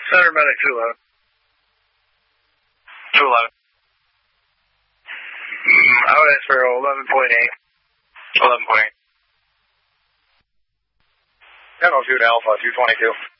Center medic 211. 211. I would ask for 11.8. 11.8. 1002 to Alpha 222.